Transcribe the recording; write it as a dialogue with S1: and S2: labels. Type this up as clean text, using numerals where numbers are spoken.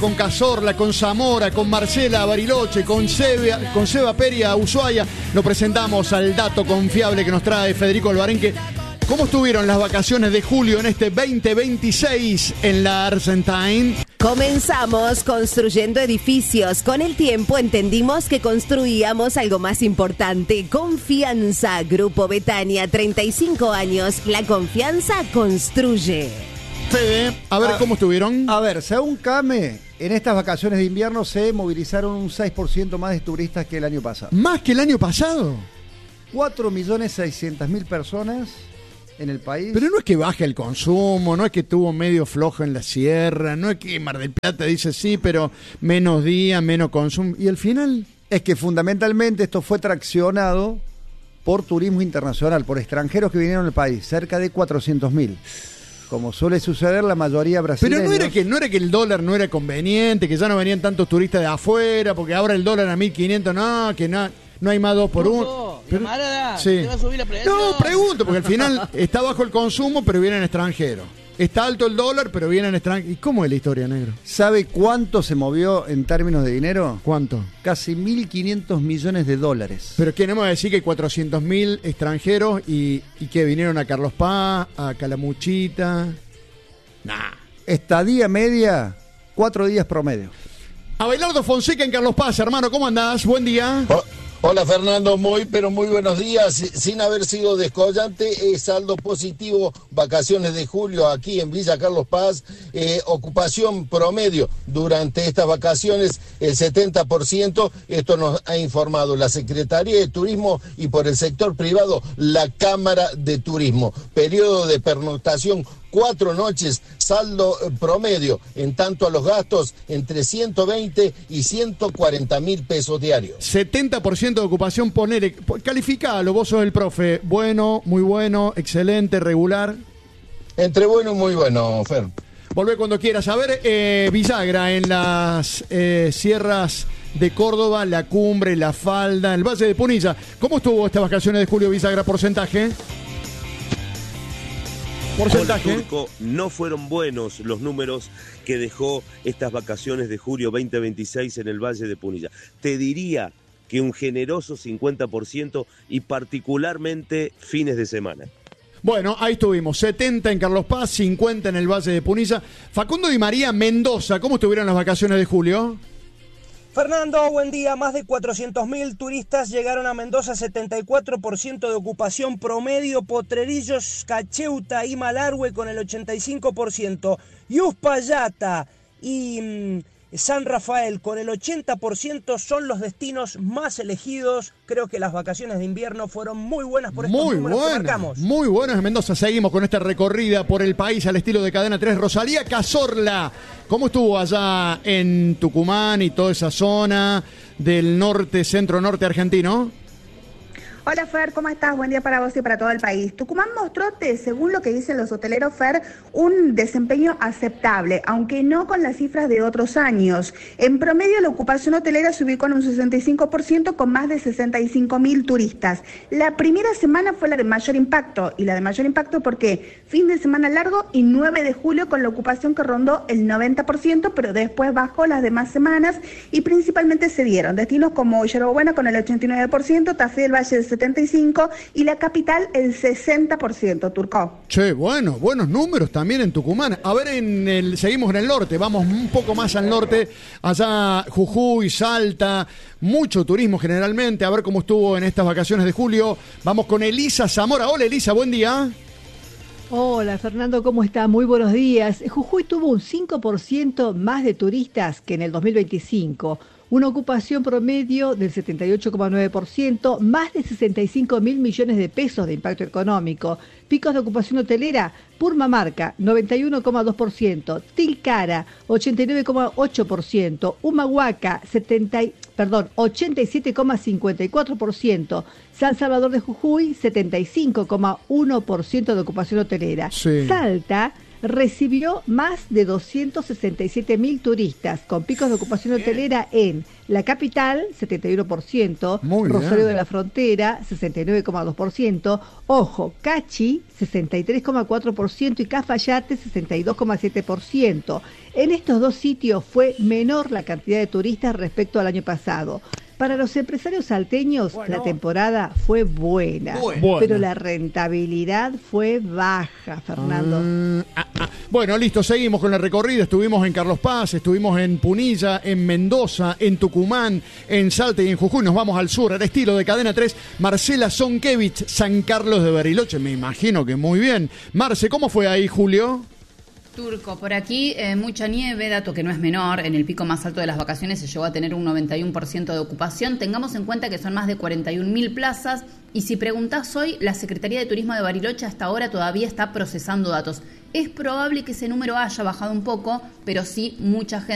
S1: con Cazorla, con Zamora, con Marcela Bariloche, con Seba Peria Ushuaia. Lo presentamos al dato confiable que nos trae Federico Alvarenque. ¿Cómo estuvieron las vacaciones de julio en este 2026 en la Argentine?
S2: Comenzamos construyendo edificios. Con el tiempo entendimos que construíamos algo más importante. Confianza. Grupo Betania, 35 años. La confianza construye.
S1: Fede, a ver cómo estuvieron.
S3: A ver, según CAME, en estas vacaciones de invierno se movilizaron un 6% más de turistas que el año pasado.
S1: ¿Más que el año pasado?
S3: 4.600.000 personas en el país.
S1: Pero no es que baje el consumo, no es que estuvo medio flojo en la sierra, no es que Mar del Plata dice sí, pero menos días, menos consumo. ¿Y al final?
S3: Es que fundamentalmente esto fue traccionado por turismo internacional, por extranjeros que vinieron al país, cerca de 400.000. Como suele suceder, la mayoría brasileños.
S1: Pero no era que el dólar no era conveniente, que ya no venían tantos turistas de afuera, porque ahora el dólar a 1.500, no, que no hay más 2 por 1.
S4: Pero, camarada,
S1: sí.
S4: ¿te va a subir la presión?
S1: No, pregunto, porque al final está bajo el consumo, pero vienen extranjeros. Está alto el dólar, pero vienen extranjeros. ¿Y cómo es la historia, negro?
S3: ¿Sabe cuánto se movió en términos de dinero?
S1: ¿Cuánto?
S3: Casi 1.500 millones de dólares.
S1: Pero ¿qué no me va a decir que hay 400.000 extranjeros y que vinieron a Carlos Paz, a Calamuchita? Nah.
S3: Estadía media, 4 días promedio.
S1: Abelardo Fonseca en Carlos Paz, hermano, ¿cómo andás? Buen día.
S5: Hola Fernando, muy buenos días. Sin haber sido descollante, saldo positivo, vacaciones de julio aquí en Villa Carlos Paz, ocupación promedio durante estas vacaciones el 70%, esto nos ha informado la Secretaría de Turismo y por el sector privado la Cámara de Turismo. Periodo de pernoctación 4 noches, saldo promedio, en tanto a los gastos entre 120 y 140.000 pesos diarios.
S1: 70% de ocupación, ponele, calificalo, vos sos el profe, bueno, muy bueno, excelente, regular.
S5: Entre bueno y muy bueno, Fer.
S1: Volvé cuando quieras. A ver, Villagra, en las sierras de Córdoba, La Cumbre, La Falda, el Valle de Punilla. ¿Cómo estuvo estas vacaciones de julio, Villagra? ¿Porcentaje?
S6: Porcentaje. Turco, no fueron buenos los números que dejó estas vacaciones de julio 2026 en el Valle de Punilla. Te diría que un generoso 50% y particularmente fines de semana.
S1: Bueno, ahí estuvimos, 70 en Carlos Paz, 50 en el Valle de Punilla. Facundo Di María, Mendoza, ¿cómo estuvieron las vacaciones de julio?
S4: Fernando, buen día. Más de 400.000 turistas llegaron a Mendoza, 74% de ocupación promedio. Potrerillos, Cacheuta y Malargüe con el 85%. Y Uspallata y San Rafael con el 80% son los destinos más elegidos. Creo que las vacaciones de invierno fueron muy buenas por estos números que marcamos.
S1: Muy buenas en Mendoza. Seguimos con esta recorrida por el país al estilo de Cadena 3. Rosalía Cazorla, ¿cómo estuvo allá en Tucumán y toda esa zona del norte, centro-norte argentino?
S7: Hola Fer, ¿cómo estás? Buen día para vos y para todo el país. Tucumán mostró, según lo que dicen los hoteleros, Fer, un desempeño aceptable, aunque no con las cifras de otros años. En promedio, la ocupación hotelera se ubicó en un 65% con más de 65.000 turistas. La primera semana fue la de mayor impacto, y la de mayor impacto porque fin de semana largo y 9 de julio con la ocupación que rondó el 90%, pero después bajó las demás semanas y principalmente se dieron destinos como Yerbabuena con el 89%, Tafí del Valle del 75% y la capital el 60%, Turco.
S1: Che, bueno, buenos números también en Tucumán. A ver, seguimos en el norte, vamos un poco más al norte, allá Jujuy, Salta, mucho turismo generalmente. A ver cómo estuvo en estas vacaciones de julio. Vamos con Elisa Zamora. Hola Elisa, buen día.
S8: Hola Fernando, ¿cómo está? Muy buenos días. Jujuy tuvo un 5% más de turistas que en el 2025. Una ocupación promedio del 78,9%, más de 65.000 millones de pesos de impacto económico. Picos de ocupación hotelera, Purmamarca, 91,2%, Tilcara, 89,8%, Humahuaca, 87,54%, San Salvador de Jujuy, 75,1% de ocupación hotelera.
S1: Sí.
S8: Salta, recibió más de 267.000 turistas, con picos de ocupación hotelera en la capital, 71%, Rosario de la Frontera, 69,2%, ojo, Cachi, 63,4% y Cafayate, 62,7%. En estos dos sitios fue menor la cantidad de turistas respecto al año pasado. Para los empresarios salteños, la temporada fue buena, pero la rentabilidad fue baja, Fernando.
S1: Bueno, listo, seguimos con el recorrido. Estuvimos en Carlos Paz, estuvimos en Punilla, en Mendoza, en Tucumán, en Salta y en Jujuy. Nos vamos al sur, al estilo de Cadena 3. Marcela Zonkevich, San Carlos de Bariloche. Me imagino que muy bien. Marce, ¿cómo fue ahí, Julio?
S9: Turco, por aquí mucha nieve, dato que no es menor, en el pico más alto de las vacaciones se llegó a tener un 91% de ocupación. Tengamos en cuenta que son más de 41.000 plazas y si preguntás hoy, la Secretaría de Turismo de Bariloche hasta ahora todavía está procesando datos. Es probable que ese número haya bajado un poco, pero sí mucha gente